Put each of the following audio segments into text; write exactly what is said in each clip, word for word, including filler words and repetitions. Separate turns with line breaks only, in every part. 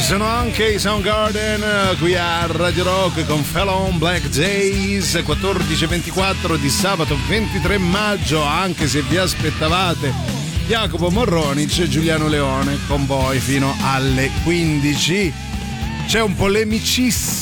sono anche i Soundgarden qui a Radio Rock con Fallon Black Days, quattordici e ventiquattro di sabato ventitré maggio. Anche se vi aspettavate Jacopo Morronic e Giuliano Leone con voi fino alle quindici. C'è un polemicissimo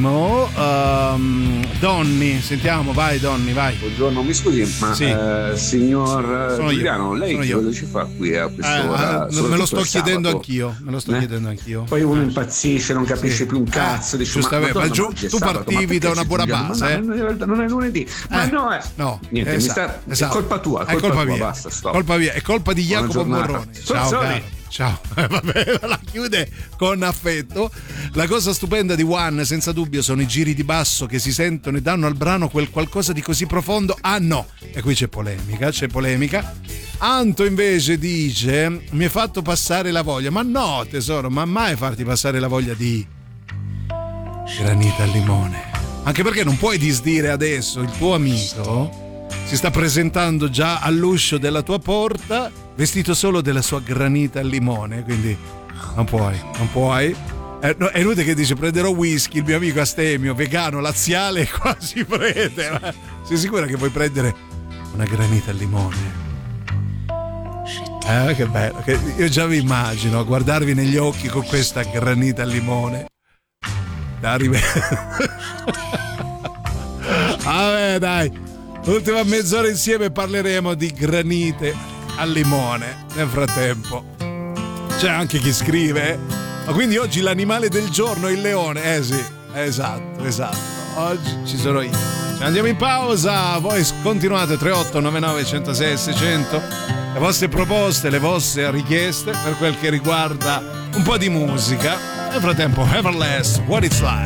um, Donny, sentiamo, vai Donny, vai.
Buongiorno, mi scusi, ma sì. eh, signor
sono
Giuliano,
io,
lei
sono
che
io.
cosa ci fa qui a quest'ora?
Eh, me lo sto chiedendo
sabato.
anch'io, me lo sto
eh?
chiedendo anch'io.
Poi uno impazzisce, non capisce
sì.
più un cazzo,
eh,
dice,
giustamente,
ma,
ma,
Madonna,
giù,
ma
tu
sabato,
partivi da una buona base,
ma,
eh?
ma non è lunedì, ma
eh,
no, eh.
no,
niente,
esatto,
mi sta,
esatto.
è colpa tua, è
colpa,
colpa tua,
mia,
basta, stop.
Colpa mia, è colpa di
Buona
Jacopo
giornata.
Morroni. Ciao, caro. Ciao, vabbè, la chiude con affetto. La cosa stupenda di One, senza dubbio, sono i giri di basso che si sentono e danno al brano quel qualcosa di così profondo. Ah no, e qui c'è polemica, c'è polemica. Anto invece dice: mi hai fatto passare la voglia. Ma no, tesoro, ma mai farti passare la voglia di granita al limone? Anche perché non puoi disdire adesso il tuo amico si sta presentando già all'uscio della tua porta vestito solo della sua granita al limone, quindi non puoi, non puoi. Eh, no, è inutile che dice prenderò whisky, il mio amico astemio, vegano, laziale, e quasi prende. Ma sei sicura che vuoi prendere una granita al limone? Eh, che bello, che io già vi immagino a guardarvi negli occhi con questa granita al limone. Da rivedere. Vabbè, dai, l'ultima mezz'ora insieme parleremo di granite al limone. Nel frattempo c'è anche chi scrive: ma quindi oggi l'animale del giorno è il leone? Eh sì, esatto, esatto, oggi ci sono io. Andiamo in pausa, voi continuate. Tre otto nove nove uno zero sei seicento, le vostre proposte, le vostre richieste per quel che riguarda un po' di musica. Nel frattempo, Everlast, What It's Like.